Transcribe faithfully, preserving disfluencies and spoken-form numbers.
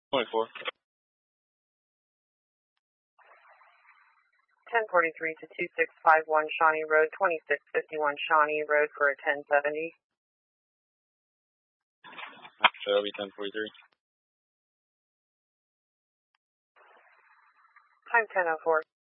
twenty-four. ten forty-three to two six five one Shawnee Road, twenty-six fifty-one Shawnee Road for a ten seventy. So that'll be ten forty-three. Time ten oh four.